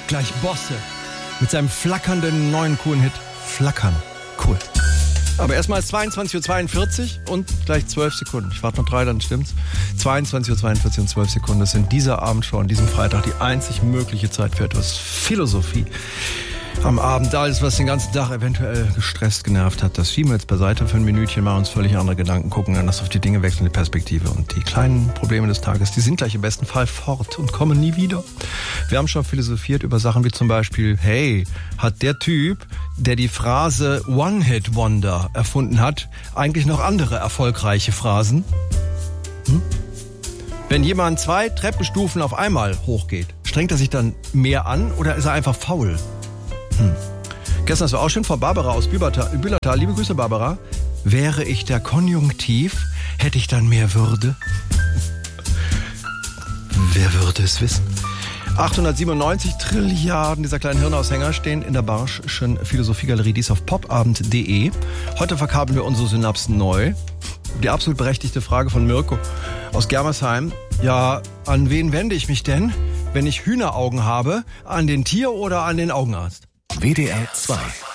gleich Bosse. Mit seinem flackernden neuen coolen Hit. Flackern. Cool. Aber erstmal ist 22.42 Uhr und gleich 12 Sekunden. Ich warte noch 3, dann stimmt's. 22.42 Uhr und 12 Sekunden. Das sind dieser Abendshow an diesem Freitag die einzig mögliche Zeit für etwas Philosophie. Am Abend alles, was den ganzen Tag eventuell gestresst, genervt hat, das schieben wir jetzt beiseite für ein Minütchen, machen uns völlig andere Gedanken, gucken dann auf die Dinge, wechselnde Perspektive. Und die kleinen Probleme des Tages, die sind gleich im besten Fall fort und kommen nie wieder. Wir haben schon philosophiert über Sachen wie zum Beispiel, hey, hat der Typ, der die Phrase One-Hit-Wonder erfunden hat, eigentlich noch andere erfolgreiche Phrasen? Wenn jemand 2 Treppenstufen auf einmal hochgeht, strengt er sich dann mehr an oder ist er einfach faul? Gestern ist auch schön vor Barbara aus Bühlertal. Liebe Grüße, Barbara. Wäre ich der Konjunktiv, hätte ich dann mehr Würde? Wer würde es wissen? 897 Trilliarden dieser kleinen Hirnaushänger stehen in der Barsch'schen Philosophiegalerie, dies auf popabend.de. Heute verkabeln wir unsere Synapsen neu. Die absolut berechtigte Frage von Mirko aus Germersheim. Ja, an wen wende ich mich denn, wenn ich Hühneraugen habe? An den Tier- oder an den Augenarzt? WDR 2